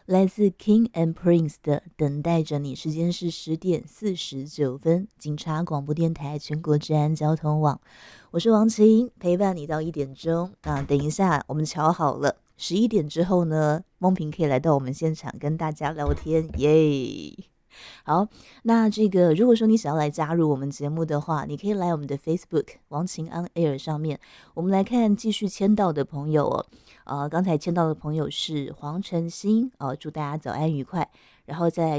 来自 King and Prince 的等待着你，时间是10:49，警察广播电台全国治安交通网，我是王晴，陪伴你到1点钟。等一下我们瞧好了，11点之后呢，梦萍可以来到我们现场跟大家聊天，耶！好，那这个如果说你想要来加入我们节目的话，你可以来我们的 Facebook 王晴 on air 上面，我们来看继续签到的朋友哦。刚才签到的朋友是黄晨星，祝大家早安愉快。然后在